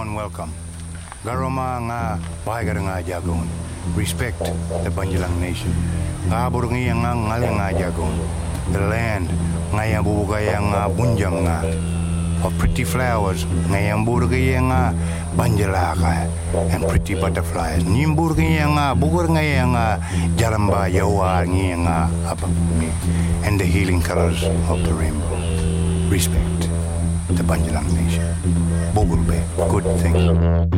and welcome. Garoma nga pahagar nga jagon. Respect the Banjalang nation. Kabur nga ngaling nga jagon. The land nga bubugaya nga bunjam nga. Of pretty flowers nga burgaya nga banjalaka and pretty butterflies. Nimburgaya nga bugur nga jaramba yawa nga apapumi and the healing colors of the rainbow. Respect the Banjalang nation. Bogulbe, good thing.